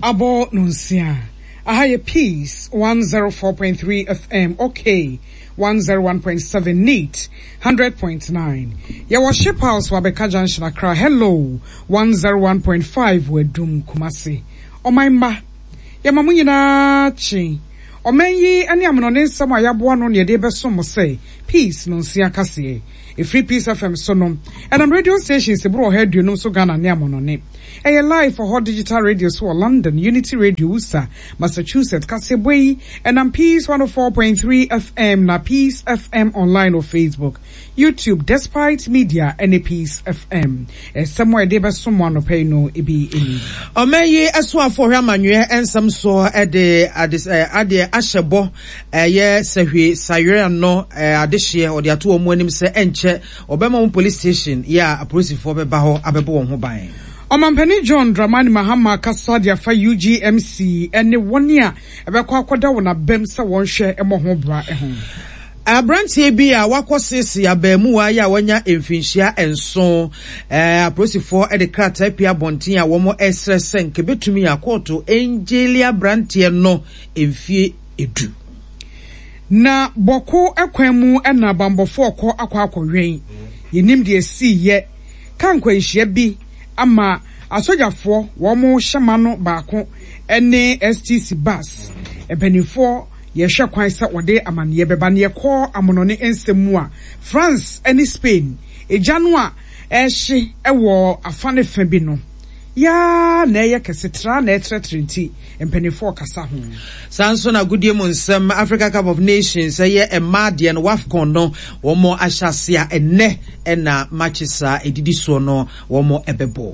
Abo Nunsia. Ahaya Peace 104.3 FM. Okay. 101.7 NEAT 100.9. Yawa Ship House Wabeka Junction Accra. Hello 101.5 Wedum Kumasi. O my ma. Yamamunya na chi. O menyi ani amunone nsama yaboa no ne de beso say peace no nsia kase. A free Peace FM sonom. And I'm radio stations ebro head you know so Ghana ne amunone. A live for hot digital radio so London, Unity Radio Usa, Massachusetts, Kasebwe, and I'm Peace 104.3 FM, na Peace FM online or Facebook, YouTube, Despite Media, and a Peace FM. Somewhere they be someone no pay no be any. Omeye aswa for Emmanuel and some so at the Ashebo, ye sehwe sayre no adehye or the atu omonim se enche Obama police station, ya apolice for be ba ho abebo won ho ban. Omampani John Dramani Mahama Kasadia fa UGMC ene wonia ebekwa akoda wona bem se won hwe emo ho bra ehun. Abrantie bi a wakosese abamu ya wanya emfinhia enso aposifo e de krata pia bonten a womo esrese nke betumi akoto Angelia Brantie no emfie edu. Na boko ekwanmu na bambofo akọ akọwen yenim de si ye kankwanhia bi ama asojafo womo hyemano baako ene STC bus ebenifo ye hwe kwan se wode amane beba ne ko amonone ensemu a France ene Spain ejanu a ehye ewo afane fa bi no ya na ye kesetra na etretrenti empenifo kasa ho sanso na gudie mu nsem Africa Cup of Nations ye emade no wafcon no womo ahyase a enne na matches a edidi so no womo ebebo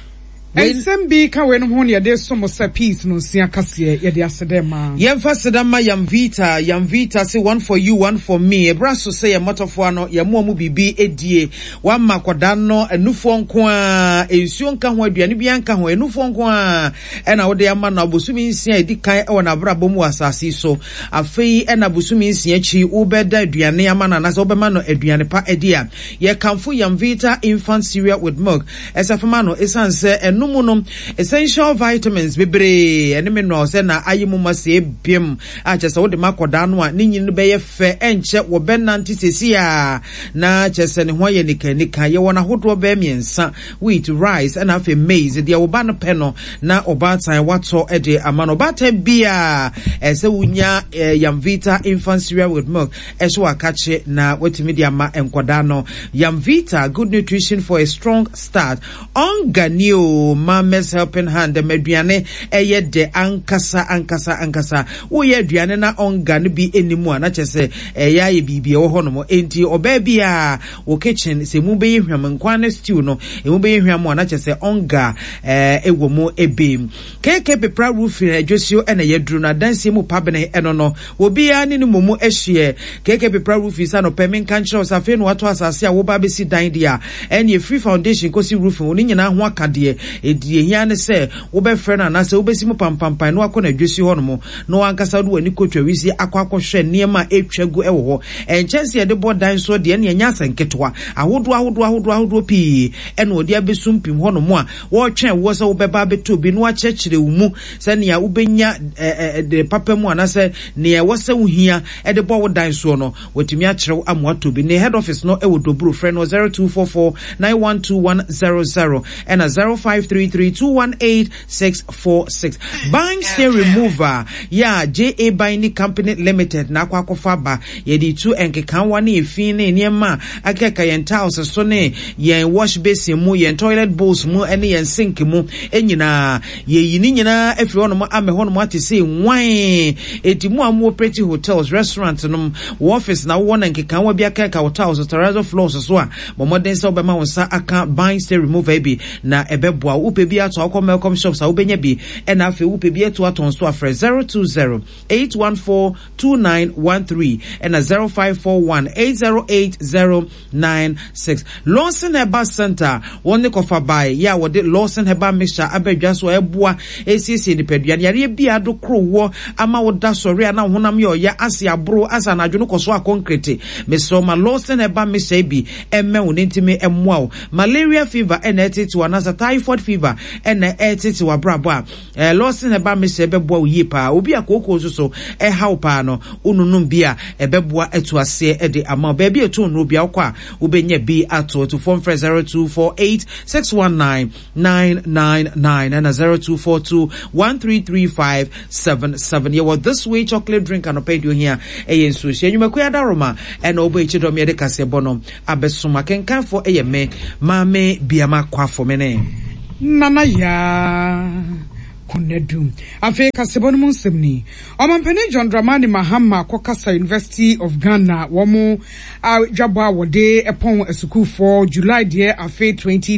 Ensembi ka we no ho ne de somo sa peace no nsia kase ye de asedema yemfa sedama yamvita say one for you one for me ebraso say ye motofo no ye mo bibi edie one makoda no enufo nko a ensuo nka ho aduane bia nka ho enufo nko a na wo de ama na bosumi nsia edikan e wona brabo mu asase so afei na bosumi nsia chi ubeda aduane ama na so obema no aduane pa edia ye kanfo yamvita infant cereal with milk esafama no esanse no essential vitamins bebre ene minerals na ayimu mase biem achese wo de makoda no a ninyi no be ye fe enche wo benanti sesia na chese ne ho ye nika ye wona hodo be miensa wheat rice and afi maize de wo ba no pe no na obatan wato e de amano obatan bia ese wunya Yamvita infant cereal with milk eso akache na wetimi de ama enkoda no Yamvita good nutrition for a strong start onganio Mama's helping hand the meduane eye de ankasa wo ye aduane na onga no bi enimu na chese ya ye bibia wo hono mo enti oba bia wo kitchen se mu be hwam nkwan stew no e mu be hwam na chese onga ewo mu ebe keke pepra roof adwosio na ye duru na danse mu pabene eno no obi ya ni mu ehye keke pepra roof isa no pemen kanchro safe no wato asase a wo ba be si dan dia ene free foundation kosi roof oni nyina ho akade edie hia ne se wo be frɛ na se wo besi mu pampampan no akɔ na dwesi hɔ no mo no ankasa do ani kotwa wisi akɔ niema etwagu ɛwɔ hɔ enchese de bodan so de ne nya asanketoa ahodo pii ɛna odi abesumpim hɔ no mo a wo twɛn wo se wo beba beto bi no akyerɛkyerɛ wo mu se ne ya wo benya de papa mu anase ne ya wo se wo hia de bo wo dan so no wotumi akyerɛw amoato bi ne head office no ɛwɔ Dobro frɛ no 0244912100 ɛna 0533218646 bank stay remover ya JA Binding Company Limited na akwakofa ba ye di tu enkekan wa na efin na niema akeka yen tiles so ne yen wash basin mu yen toilet bowls mu ene yen sink mu enyina ye yini nyina afiri hono mo ame hono mo atese wan eti mu amu pretty hotels restaurants no office na wo na enkekan wa bia akeka hotels terrazzo floors so a modern so be ma wonsa aka bank stay remover bi na ebeboa upe bi ato akọ Melcom shops a ubenya bi ena afi upe bi ato aton so afre 020-814-2913 ena 0541-808-096 Lawson Herbal Center wonne kofa bai ya wode Lawson Herbal mixture abedwa so eboa esisi nipaduane yare bi ado krowo ama woda sori ana honam yo ya ase abro asa na adwo no koso a concrete mesoma Lawson Herbal mixture bi emme wonentime emmoa malaria fever ena etete anasa typhoid fever and tete wa brabo a loss in a ba me se bebo ye pa obi akoko so how pa no ununum bia ebeboa eto ase e de ama baby eto no bia kwa ubenya bi ato to phone 0248619999 and 0242133577. Yeah, well, this way chocolate drink and pay you here e so she you makoya daroma and obo echi do me de kase bono abesoma kenkan for me mame biama kwa for me ne nana ya kunedum afi kasebonu munsemni omampene John Dramani Mahama Kokasa University of Ghana womo dwabo awode epon esukuu for July de afi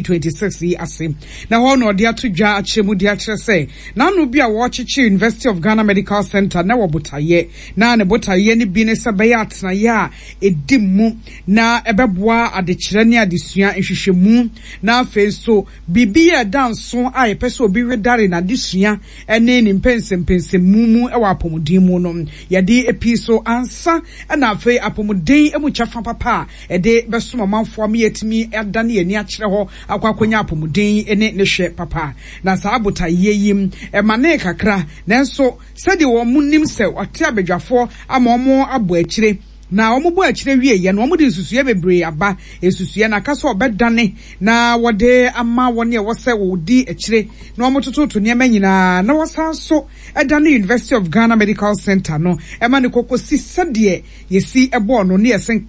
2026 ase na ho no de atodwa achemu de akere se na no bia wo chichi University of Ghana Medical Center na wobotaye na ne botaye ni bi ne sebe atna ya edimu na ebeboa adekire ne adesua ehwehwemu na afi so bibia danso a yepeso obi redare na adesua ene ni mpense mumu ewa apomuden mu no yade episo ansa na afi apomuden emu chafa papa ede besoma manfo am yetimi edane ani akere ho akwakonya apomuden ene ne hwe papa na sa abota yeyim emane kakra nanso sede wo munim se ote abedwafo ama omo abo akire na omubo akire wie ye no omudi susuye bebre aba esusuye na kaso obedane na wode ama wone e wose wodi akire na omotototo ne manyina na wasanso edane University of Ghana Medical Center no ema ne kokosi sede yesi ebo no ne yesen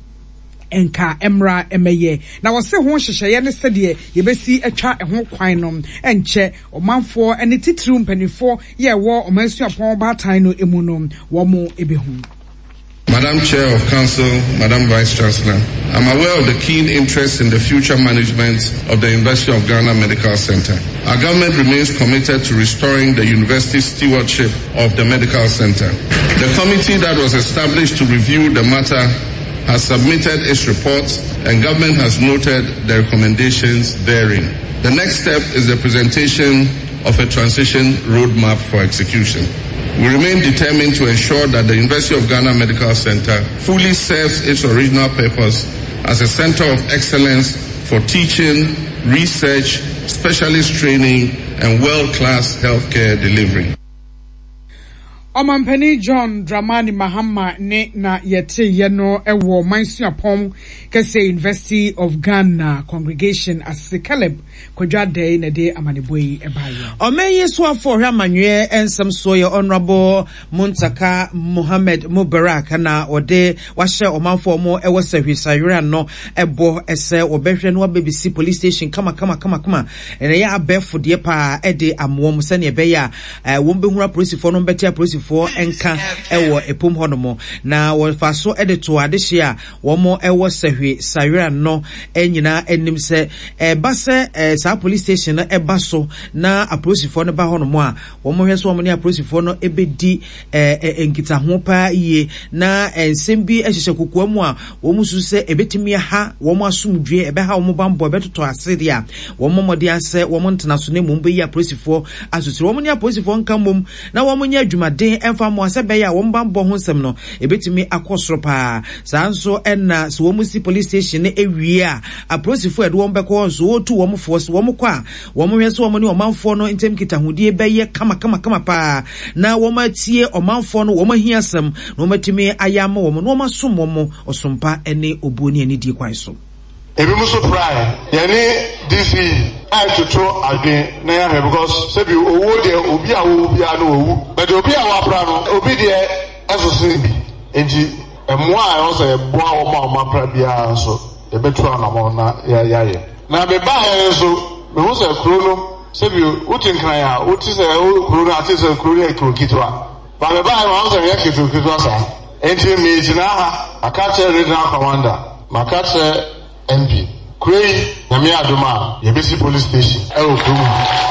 enka emra emeye na wose ho hyehyeye ne sede yebesi atwa ho kwan no enche omanfo ene titiri mpanifo ye wo omansu apon batan no emu no wo mo ebehu. Madam Chair of Council, Madam Vice Chancellor, I'm aware of the keen interest in the future management of the University of Ghana Medical Center. Our government remains committed to restoring the university's stewardship of the medical center. The committee that was established to review the matter has submitted its report and government has noted the recommendations therein. The next step is the presentation of a transition roadmap for execution. We remain determined to ensure that the University of Ghana Medical Center fully serves its original purpose as a center of excellence for teaching, research, specialist training, and world-class healthcare delivery. Omampeni John Dramani Mahama ne na yete yeno ewo mansuapom kese University of Ghana congregation as Caleb Kojade na de amaneboyi ebaye. Omeye so afọ hwamanwe ensem so ye honorable Muntaka Mohammed Mubarak na ode wahye omanfo mo ewo sahwisayura no ebo ese obehwe no babisi police station kama ene ya abefo de pa ede amwo se ne ebeya wo behura police for no betia police for enka ewo epom honomo na wo faso edito adehye a wo mo ewo sahwisayura no enyina enim se base sa police station na ebaso na apolisifoɔ no ba hɔ no mo a wɔn hwɛ so wɔn ne apolisifoɔ no ebedi enkita ho pa yie na ensem bi ehyehyɛ kokoa mu a wɔn su sɛ ebetimi ha wɔn asomdwe ebeha wɔn bambɔ ebetoto ase dia wɔn mɔmɔde asɛ wɔn ntena so na mmom beyi apolisifoɔ asosiri wɔn ne apolisifoɔ nka mmom na wɔn nyɛ adwumaden emfa mo asɛ bɛyɛ a wɔn bambɔ ho nsɛm no ebetimi akɔsoro pa saa nso ɛna so wɔn si police station na ewie a apolisifoɔ ɛde wɔn bɛkɔ nso wɔtu wɔn force wɔn kwa wɔn hwɛ so wɔn ne ɔmanfoɔ no ntem kitahudie bɛyɛ kama pa na wɔn atie ɔmanfoɔ no wɔn ahia asɛm na wɔn atimi ayama wɔn na wɔn asom wɔn ɔsompa ne obuoni ani die kwan so ebi mu so pray yɛne DC aitoto adwen na yɛ because sebi owo de obi a wo obi a no owu but obi a wapra no obi de ɛsoso bi enti ɛmoa a ɛwɔ sɛ ɛboa wɔn a wɔapra biara nso yɛbɛtu anamɔ na yɛayɛ na beba nso me ho sɛ kuro no sebi wotin kan ya woti sɛ kuro no ate sɛ kuro no yɛ kitwa ba beba ho sɛ yɛ kitwa sa enti me gyina ha aka kyerɛ regional commander maka kyerɛ MP Kuri Nyame Adoma yebesi police station ewo kumu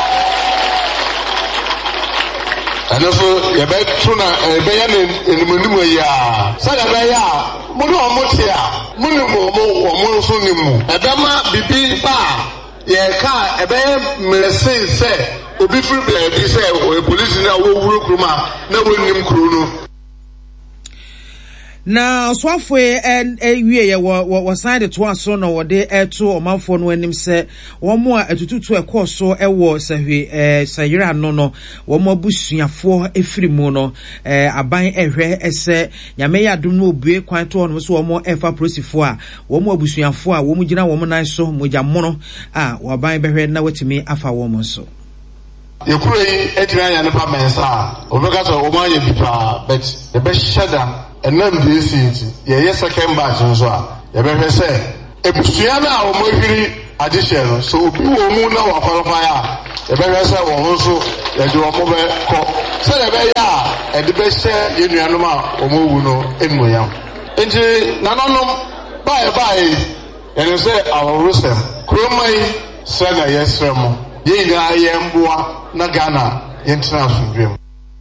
anofo yebetu na ebeya ne enimonimu ya sada beya mo do omote a mo ni mo so ni mu ebema bibi ba ye ka ebeye mlese se obi free be bi se police na wo wuru kuruma na wonim kuru no na swafwe wie ye wo sign to aso na wo de eto omanfo no anim se wo mo a etututu ekoso ewo sahwe sayira no wo mo abusuafo efirimu no aban ehwe ese nyame ya dum no obue kwan to no so wo mo efa prosifo a wo mo abusuafo a wo mo gina wo mo nan so moja mono a wo ban behwe na watimi afa wo mo so Yekure etina ya ne pa mensa obeka so o manye bipa but the best shada enam de sinti ye second batch nso a ye be hwese ebusua na o mohiri addition no so obi wo mu na wa qualify a ye be hwese wo nso ye de o mo be ko so ye be ya e de be she ye nuanom a o mo wu no enmoyam enti nanonom bye ye say our rusem kromai sana yesremo ye ga yemboa na Ghana international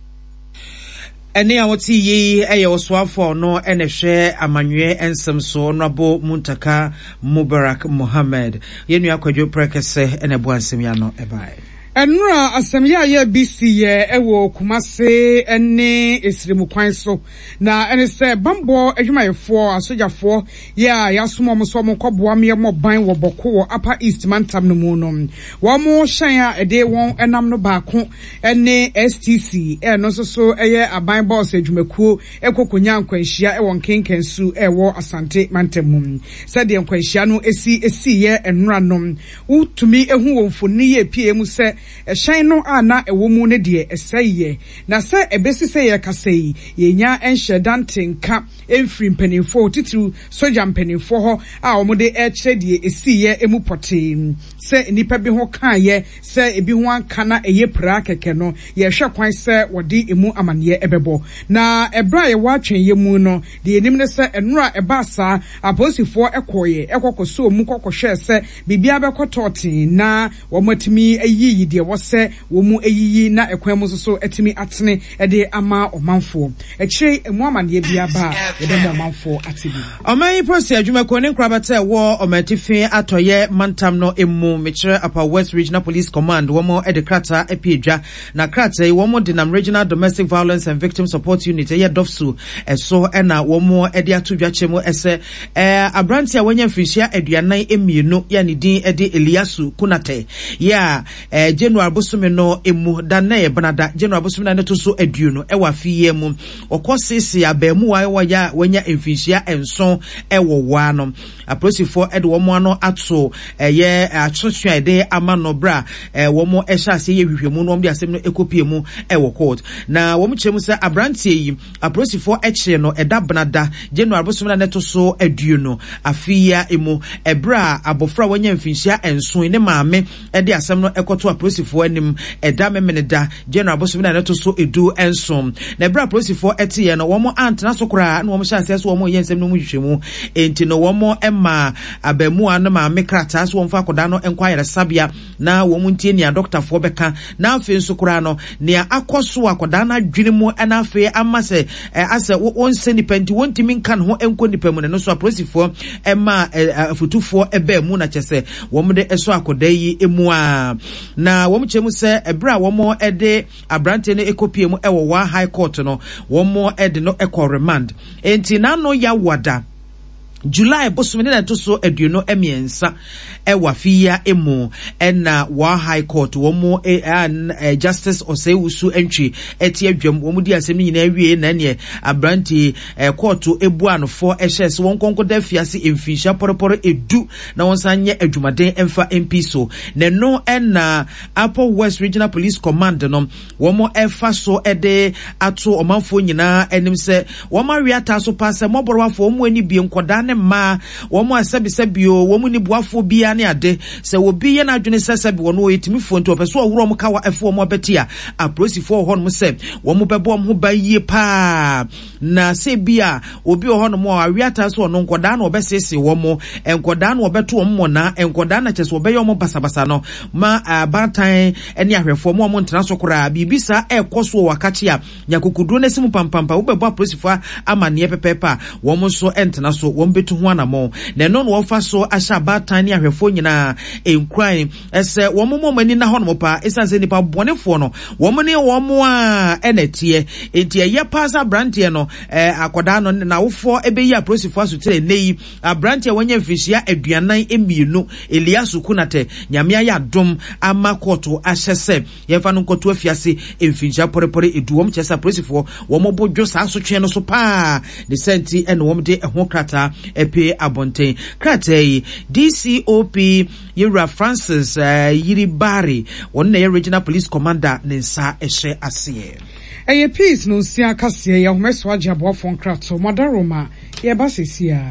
ene a woti yi eye oswafo no ene hwe amanwe ensem so nabo Muntaka Mubarak Mohammed yenu akwadwo prekese ene bo ansem ya no ebai Enra asemya ye BC ye ewo Kumase ene esirimu kwan so na ene se bambo adwumayefo asojafo ya yasomo mo koboa me mo ban wo boko wo Upper East Mantam no mu no wo mo hyan a ede won enam no baako ene STC no so eye aban boss adwumakuo ekokonya nkwanhia ewo nkenkensu ewo Asante Mantam mu se de nkwanhia no esi ye enra no utumi ehu wo mfoni ye pie mu se ehyan no ana ewo mu ne de eseye na se ebesise ye kasei yenya enhye dantenka emfiri mpanimfo titiru soja mpanimfo ho a omode ekire de esiye emu potem se nipa bi ho kan ye se ebi ho anka na eye pra keke no ye hwe kwan se wodi emu amane ebebo na ebra ye watwen ye mu no de enim ne se enura ebasa aposifo ekoye ekokoso mu kokohwe se bibia bekototin na womotimi ayi de wose wo mu eyiyi na ekwan mu so etimi atene ede ama omanfo ekire emu amane bia ba ede mo omanfo atibi oman prosi adwumako ne nkrabata wo omatifi atoye Mantam no emu mekire Upper West Regional Police Command wo mo ede krata epiedwa na krata wo mo Dinam Regional Domestic Violence and Victim Support Unit ye dofsu eso na wo mo ede atodwa chemu ese abranti a wonya mfirihia aduanan emienu ya ne din ede Eliasu Kunate ya January bosume no emu da na ye banada January bosume na to so aduonu ewa fiye mu okosisi abemu wa ya wonya mfirihia enson ewo wa no aposifo ede wo mo ano ato ye atwotwe ede ama no bra wo mo ehya ase ye hwehwemu no de asem no ekopie mu ewo court na wo mo kyeremu se abrantie yi aposifo ekire no eda banada January bosume na to so aduonu afia emu ebra abofra wonya mfirihia enson ne maame ede asem no ekoto aposifo anim eda memeneda January bosume na to so edu enson na ebra aposifo etiye no wo mo antena sokora na wo mo hya ase so wo mo yensem no mu hwehwemu enti no wo mo ema abemu anu maame krata so wo mfa koda no enkwayere sabia na wo mu ntie nia doctor fo beka na afi sokora no nia akoso akoda na dwene mu na afi amase ase won seni penti wontimi nkan ho enko nipa mu no so aposifo ema afutufo eba mu na chese wo mo de eso akoda yi emu a na wo mo chemu se ebra wo mo ede abrante ne ekopie mu ewo wa high court no wo mo ede no eko remand enti na no ya wada July bosume na to so aduno emiensa ewa fiya emu na wa high court wo mo justice Osewusu entry eti adwam wo mo di asem ni na awie na ne abranti court ebu anofo ehye won konkoda fiase emfisha poroporo edu na won sanye adwumaden emfa MP so ne no na Upper West Regional Police Command no wo mo efa so ede ato omanfo nyina enim se wo ma wiata so pa se moborwafo wo mo ani bi nkoda ne ma wo mo asabisabio wo mo ni buafo bia ne ade se wo bi ye na adwene sasabi wo no etimi fo nto opeso owuro mo kawa efo mo betia aprosifo ho no se wo mo bebo mo ba yie pa na se bia obi ho no mo awiata so no nkoda na obesese wo mo enkoda na obeto mo na enkoda na chese obeyo mo basabasa no ma abatan ene ahwefo mo ntena sokora bibisa ekoso wakati a nyakokudu na simu pampampa wo bebo aprosifo amane pepepa wo mo so entena so wo obetu ho anamo na no no ofa so ahya batan ne ahwefo nyina enkran ese wo mo mani na ho no pa esanse nipa bonefo no wo mo ne wo mo a enetie enti eye pasa brantie no akoda no na wofo ebeyi aprosifo asotere nei brantie wonye mfishia aduanan emienu Eliasu kunate nyamia ya dom amakoto ahyese yefa no nkoto afiase emfinja porepore eduwom chesa aprosifo wo mo bodwo sa asotwe no so pa de senti ene wo de ho krata epe abonten krata yi DCOP Yura Francis Yiribari won na regional police commander nensa ehye ase Eye peace no sia kase ya homeso agye aboafo nkrato modaroma ye basesia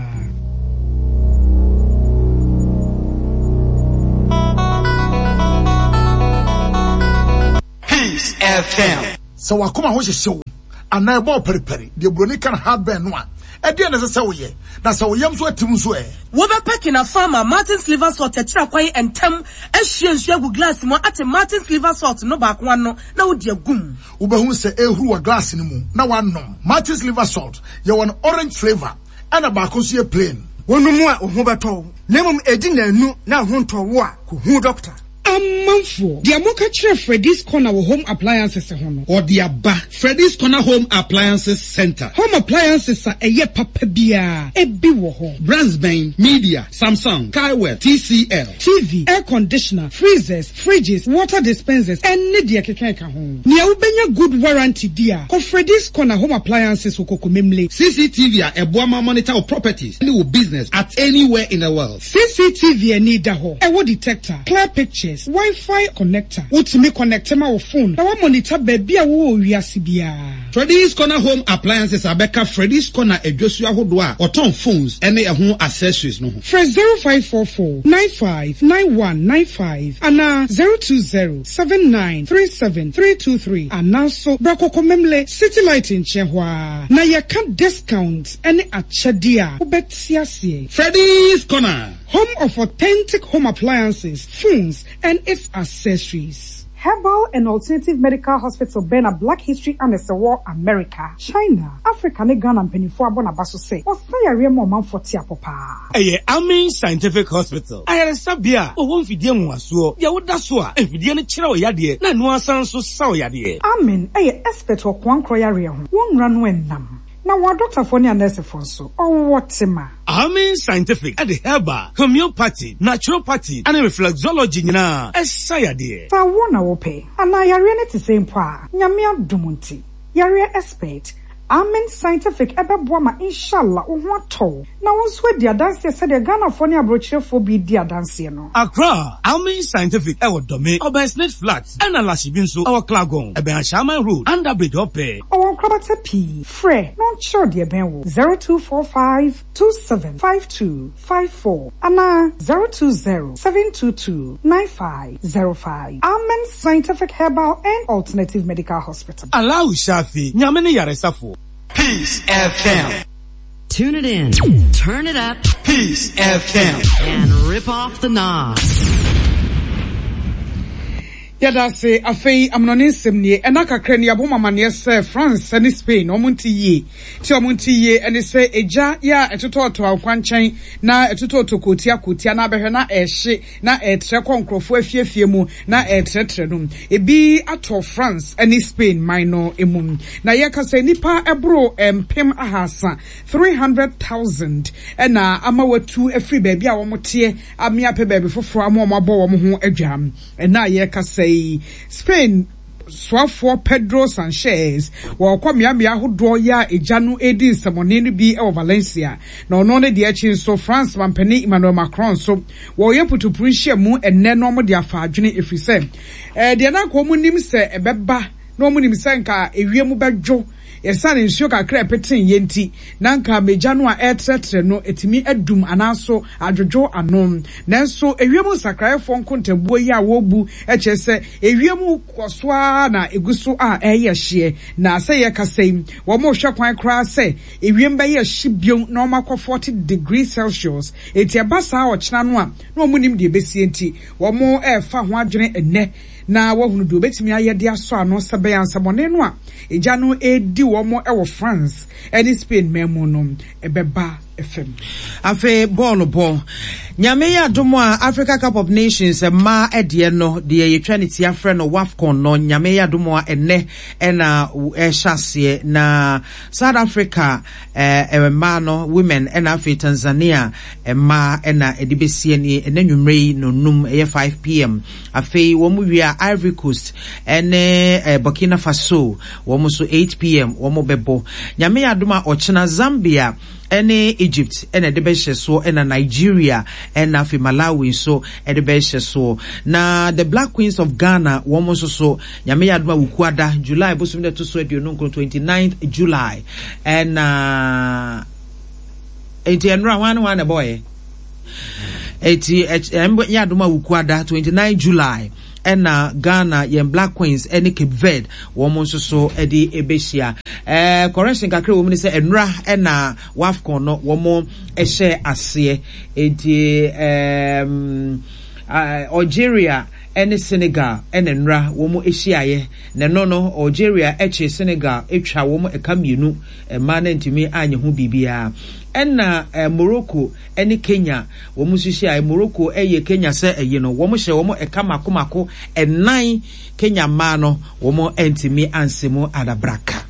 Peace FM so wakoma ho hyehyew ana ebo periperi de broni kan hardband no a ede na se woye na se woyam so atim so wo be packing a farmer Martin's liver salt tira kwan entem ehye nsu agu glass mo ate Martin's liver salt no ba kwa no na wo de agum wo be hu se ehuru wa glass ni mu na wanom Martin's liver salt ye won orange flavor ana ba ko so plain wonumu a ho beto nemum edi na anu na ho ntowo a ko hu doctor Amanfo, the Amoka Chere Freddy's Corner Home Appliances Hono. Or the Abba Freddy's Corner Home Appliances Center. Home appliances are a ye papabia, a biwo. Brandsbane, Media, Samsung, Kaiwell, TCL, TV, air conditioner, freezers, fridges, water dispensers, and Nidia Kekeka home. Nia ubenya good warranty dia. Ko Freddy's Corner Home Appliances ukoko memle. CCTV a Boama monitor of properties, any business at anywhere in the world. CCTV a need daho. A detector, clear pictures. Wi-Fi connector. Utimi connect my phone. Na wa monitor baby a wo wiase bia. Freddy's Corner Home Appliances abeka Freddy's Corner edwosu ahodo a oton phones ene ehun accessories no ho. Fresh 0544 959195 ana 0207937323 ana so brakoko memle City Light in Chehwa. Na ya can discount ene achadia. Ubetiasie. Freddy's Corner, home of authentic home appliances, phones, and its accessories. Herbal and Alternative Medical Hospital Bena Black History and the War America, China, Africa, ne Ghana and Penifua Bonabaso say, or say a real moment for Tiapopa. Amin Scientific Hospital. I had a sabia, or one fidium was so, Yawudaswa, and Fidiana Chiro Yadi, Nanua Sanso Sao Yadi. Amin, a expert or Kwan Kroyarium, one run when nam. Now, what Dr. Fonia Nurse Fonso, or what Sima? Amin Scientific, at the herbal, homeopathy, naturopathy, and reflexology, na, as Sayadi. Sa wona wope, and I are to same pa, Nyamia Dumunti, Yaria expert. Amen Scientific ebe boama inshallah ohwato na wonso dia dance said the Ghana for near brochure for be dia dance no Accra Amen Scientific ewo dome Obersnet Flats and Alashibinso our Klagon ebe Ashama Road under bridge ope our Krabata P Fre non sure dia benwo 0245275254 ana 020-722-9505 Amen Scientific Herbal and Alternative Medical Hospital. Allow Shafi Nyamene Yaresafo. Peace FM. Tune it in, turn it up, Peace FM, and rip off the knob. Yada se afei amnoni semnie enaka krani aboma mane se France and Spain omunti ye ti omunti ye ene se eja ya etototo akwanchan na etototo kotia na behwe na ehye na etre konkrofo afiefie mu na etretre no ebi ato France and Spain minor emun na yeka se nipa ebro empem ahasa 300,000 ena amawatu afri baabi a womote amia pe baabi foforo amabo wo ho adwam ena yeka se Spain Swafo Pedro Sanchez wakwa miamia ahodo ya ejanu edi nsamone no bi e Valencia na ono ne de achi so France mampani Emmanuel Macron so wo ye putupuru hye mu enne no mo de afa adwene efise de na ko mu nim se ebeba no mu nim se nka ewiem bedwo yesane nsuo kakra petin yenti nanka mejanu a etretre no etimi adum anaso adwodwo anom nanso ewiemu sakraefo nkontabuo yi a wobu echese ewiemu kosoa na eguso a eyehye na se ye kasem wo mo hwe kwan kra se ewiem ba ye hyebion na omakọ 40 degrees Celsius etiaba sa o kyena no a no mu nim de besie enti wo mo efa ho adwene enne na wahunu do betimi ayede aso ano sebe yansabone no a eja no edi wo mo e wo France and Spain memo no ebeba FM. Afe ball. Nyame ya domo Africa Cup of Nations ma edie no de ye trinity afre no WAFCON no nyame ya domo enne na ehase na South Africa ma no women na afi Tanzania ma na edibesie ni enanwumrei no num 5 p.m. afi wo mu wi Ivory Coast ene Burkina Faso wo mu so 8 p.m. wo mu bebo nyame ya domo ochina Zambia ene Egypt ene de behye so ene Nigeria ene afi Malawi so ene behye so na the Black Queens of Ghana womo so nyame yadoma wukuada July bosum de to so aduonu 29th July and enti enra wan boy eti yadoma wukuada 29 July ena Ghana yen Black Queens ene Cape Verde womo so edi ebehia correction kakre wo se enra ena WAFCON no womo ehye ase enti Algeria ene Senegal ene enra womo ehyiaye ne no Algeria eche Senegal etwa womo ekamienu ma na ntimi anye ho bibia ena Morocco ene Kenya womo hyiaye Morocco eye Kenya se eye no womo hye womo ekamakomako enan Kenya ma no womo entimi ansemo adabraka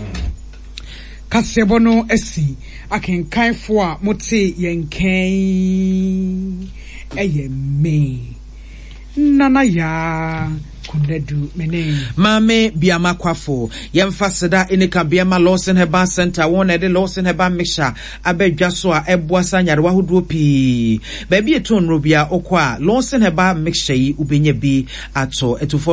Kasebono esi akenkanfo a mote yenkan me nana ya kundedu mene mame biama kwafo yemfaseda inika biama Lawson Herbal Center won ede Lawson Herbal mixture abedwa so a eboasa nyarewa hodo pi ba bi eton robia okwa Lawson Herbal mixture yi ubenye bi ato etofon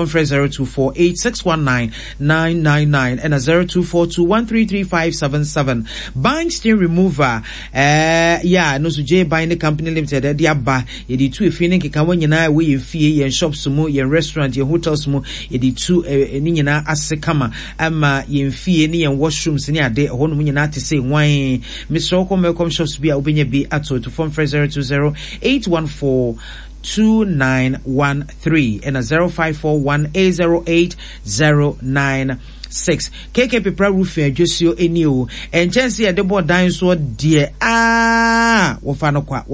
0248619999 and 0242133577 buying stain remover yeah no so J Buying Company Limited dia ba yedi tu efini keka wanyina we yefie yen shops mu yen restaurant yen hotels mu yedi tu ni nyina asekama ama yemfie ni yen washrooms ni ade ho no nyina te say wan Mr. Okomekom shops bia obenye bi ato to phone 0208142913 and 0541808096 KKP pra roofing adwesio enio enchense ya debo dan so de wo fa no kwa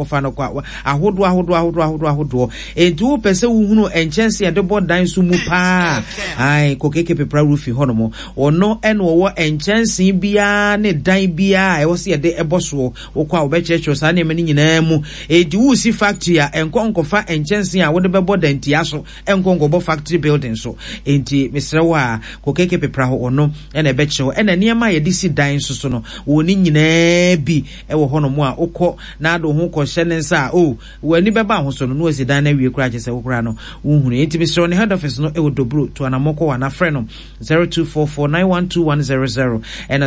ahodo edu pese wuhunu enchense ya debo dan so mu pa ai ko KKP pra roofing hono mo ono eno wo enchense bia ne dan bia e wo se de eboso wo kwa wo be checho sa na mani nyina mu edu si factory a enkonko fa enchense a wo de bebo dan tia so enkonko bo factory building so enti mesrewa ko KKP ono ena ebecho ena niema ye disi dan so no woni nyina bi e wo hono mu a okọ na ado ho ko hye nsa o wani beba ho so no no esi dan na wie kura chese wo kura no wohunu enti bi so ne head office no e wo dobro to anamoko wa na frɛ no 0244912100 ena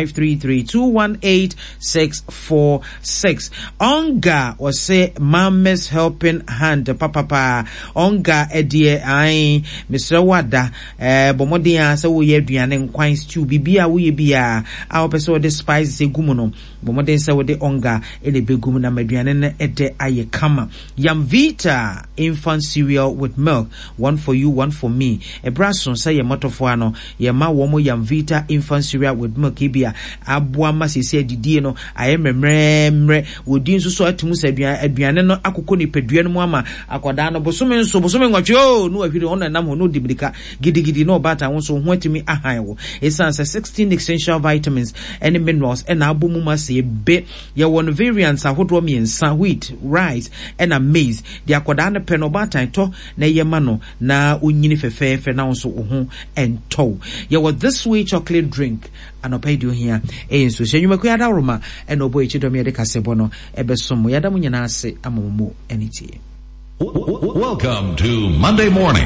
0533218646 onga or say Mama's helping hand papa onga edie ai Mr. Wada bomodin a se wo aduane nkwan stew bibia wo ye bia a opeso de spices egumu no bomoden se wo de onga ele begum na maduane na ede aye kama Yamvita infant cereal with milk, one for you, one for me. Ebrason say ye motofo ano ye ma wo mo Yamvita infant cereal with milk bia aboa ma sese didie no aye memremre wodi nso so atumu se aduane no akoko ni pedua no mu ama akoda no bosome nwatwe o no ahwire ono nam ho no dibirika gidigidi no bata won so ho atimi ahan wo esan 16 essential vitamins and minerals and abomu ma se be ye won variants ahodo miensa wheat rice and maize the akoda no pen obatan to na ye ma no na onyini fefefe na won so ho ento ye was this sweet chocolate drink anopedio here so hyenyuma ku yada roma and obo echidomi de kasebo no ebesom yada munyina ase amomo enitie. Welcome to Monday morning.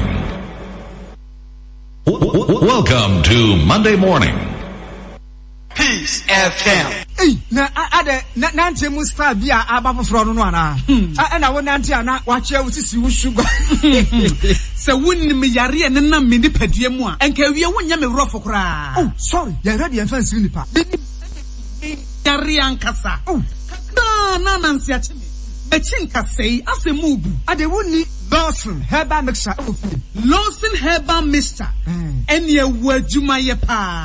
Welcome to Monday morning. Peace FM. Hey, na nante mu star bia aba foforo no ana. Na wo nante ana wa che wo sisi wo sugar. Se wonnim yare ne na me nipadua mu a enka wie wonya me wrofo kra. Oh, sorry. Ya ready en fancy nipa. Yare ankasa. Oh, na nansi a cheme. Bechinka say asemubu. Ade woni Lawson Herbal Mixture. Lawson Herbal Mixture. Ene wadwuma ye pa.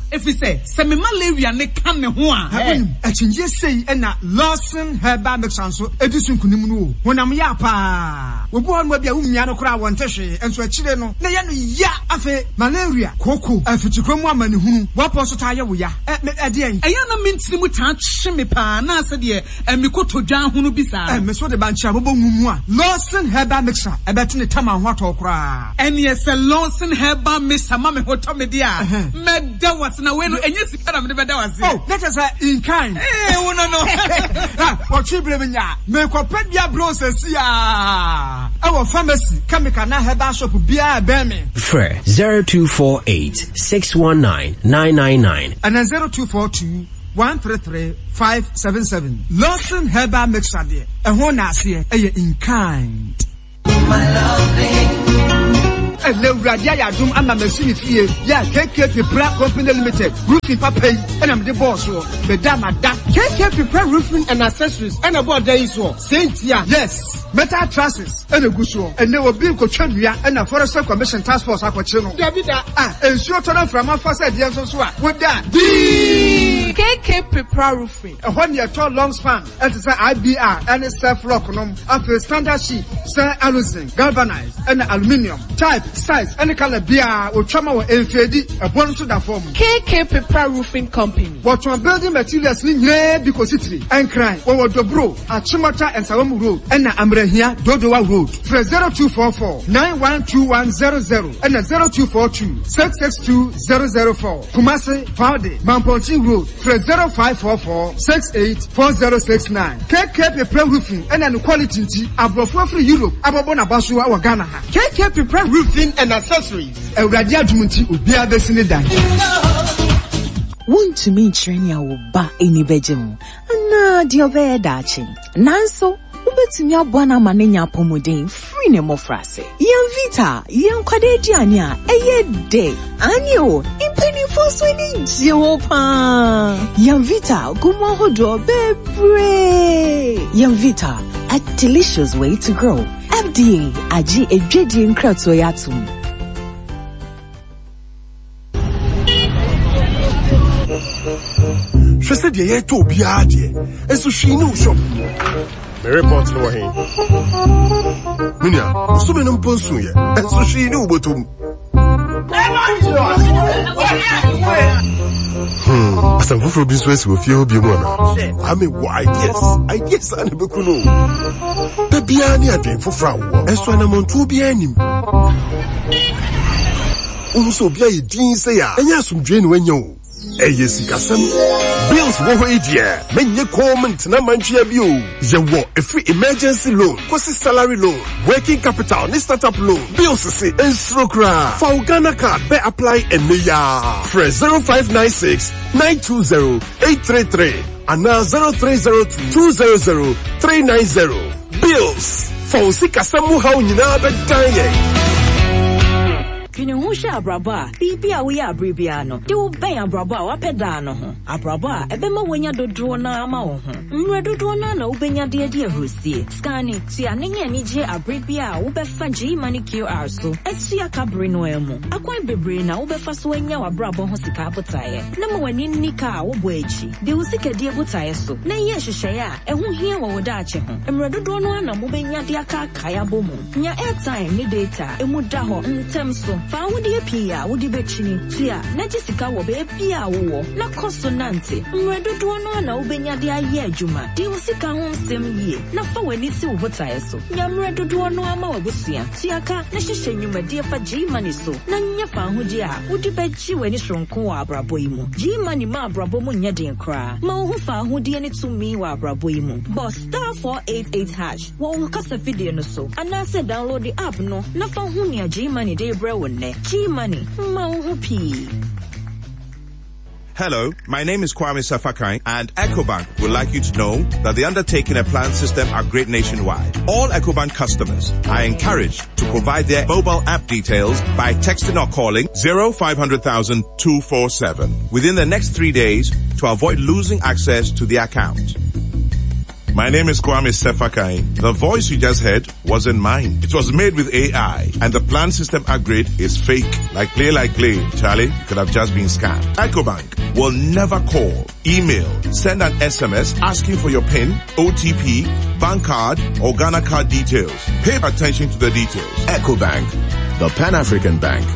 If we say, Semi malaria ne come me one. A change say, and a Lawson Herba Mexanso, Edison Kunimu, when I'm yapa. We born with your Umiano crowd one teshe, and so a chileno, Nayan ya afe malaria, cocoa, and Fuchicum woman who, what also tire we are at Median. I am a mince mutant shimmy pa, Nasa dear, and we go to John Hunubisa, and Miss Bancha Mumwa, Lawson Herba Mexa, a bet in the Tama Water cry. And yes, a Lawson Herba Mr. Mamma Hotomedia, Medda was no way, and yes, you can't have never. Oh, that is in kind. Eh, no. What you believe in ya? Make a pet ya broses ya. Our pharmacy, Kamikana Herba shop, Bia Bemi. Fre 0248 619 999 and then 0242 133 577. Lawson Herba Mixer there. And one here, in kind. My loving. And the Radia Doom and I'm a senior. Yeah, KK Black Company Limited, roofing papa, and I'm the boss. Madame, KK Prepare Roofing and Accessories, and about days so. Saint, yes, metal trusses, and a good show, and there will be Cochania and a Forest Commission Task Force. And short on from our first idea, so with that. KK Prepare Roofing, a 1 year tall long span, and it's IBR, and it's self-lock, after standard sheet, Sir Alusin, galvanized, and aluminium, type, size, and color beer, or trauma or LFD, a bonus to that form. KK Prepare Roofing Company. What from building materials in here because it's and crime, or Dobro, at Chimata and Salamu Road, and Ambrehia, Dodowa Road, for 0244 912100 and 0242 662004. Kumasi, Faude, Mamponti Road, for 0544 684069. KK Prepare Roofing and an quality above free Europe, Ababona Basu, our Ghana. KK Prepare Roofing and Accessories. A Radiamunti will be a besinida. Want to meet Trenia will ba any bedroom. Na dear bear daching. Nanso, Ubetimia Buana Manenia Pomodin, free nemo frase. Yan Vita, Yan Quadediania, a day. Anyo, in penny for swinging Jopa. Yan Vita, Guma Hodo, bebre. Yan Vita, a delicious way to grow. FDA, Aji, a JD Kratsoyatum. She said, "Yeah, to be hard, and so she knew shop." My report no way. Minya, so many ponsu ye, and so she knew but as I'm for business with you, be one. I mean, why? Yes, I never could know. The Biani are there for Frau, and so I'm on to be any. Also, be a dean say, and yes, some Jane when you. Yes, bills wo idea. Menye comment na manchia bio. Ye wo a free emergency loan, kwasi salary loan, working capital, ni startup loan. Bills say instrokra. For Ghana card be apply enya. Fresh 0596 920 833 and now 0302 200 390. Bills. For sikasamu how nyina be danye. Kinu husha abraba bibia we abribiano de wo ben abraba wa pedano ho abraba ebema wanya dodro na ama wo ho mre dodro na ubenya de ahosie scanning tia nenye nije abribia wo befa G-Money QR so etia kabre no emu akwan bebre na wo befa so wanya wa abraba ho sika botaye na ma wani nika wo boachi de wo sika de botaye so na ye hwehwe ya ehu hia wo da ache ho mre dodro no na mo benya de aka kaya bomu nya airtime ni data emu da ho ntem so fa wodi epia wodi bechini tia na jisika wo be epia wo na konsonante mredodo no na ubenya de aye adwuma de usika ho nsem yie na fa wani si wo botae so nya mredodo no ama wabusua tia ka na hyehye nwumade fa G-Money so na nya fa hodi a wodi bechi wani sonko wa abrabo yi mu G-Money ma abrabo mu nya den kra ma wo fa hodi ani tumi wa abrabo yi mu boss *488# wo kasa video no so anase download the app no na fa hu nia G-Money de bre wonne G-Money, Hello, my name is Kwame Safakai, and EcoBank would like you to know that the undertaking and plan system are great nationwide. All EcoBank customers are encouraged to provide their mobile app details by texting or calling 0500,000 247 within the next 3 days to avoid losing access to the account. My name is Kwame Sefakai. The voice you just heard wasn't mine. It was made with AI, and the plan system upgrade is fake. Like play, Charlie, you could have just been scammed. EcoBank will never call, email, send an SMS asking for your PIN, OTP, bank card, or Ghana card details. Pay attention to the details. EcoBank, the Pan-African Bank.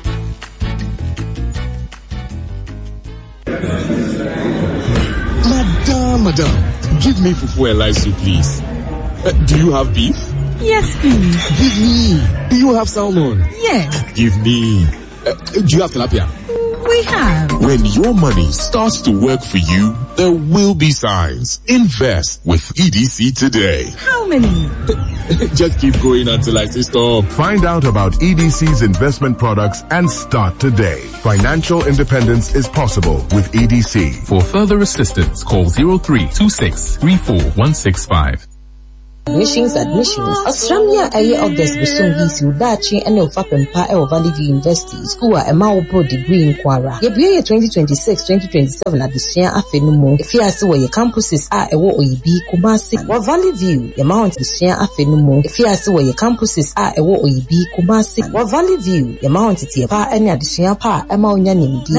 Madam, give me fufu and soup, please. Do you have beef? Yes, please. Give me. Do you have salmon? Yes. Give me. Do you have tilapia? We have. When your money starts to work for you, there will be signs. Invest with EDC today. How many? Just keep going until I say stop. Find out about EDC's investment products and start today. Financial independence is possible with EDC. For further assistance, call 0326 34165. Admissions. Australia aye August besong hisi udachi ene ufapempa Valley View University school a ema pro degree in kwara. Ye biye 2026-2027 adishian afenumu. Efiase wa ye campuses a ewo oyibi Kumasi. Wa Valley View ye mount adishian afenumu. Efiase wa ye campuses a ewo oyibi Kumasi. Wa Valley View ye mount tiepa ene adishian pa ema onya nimdi.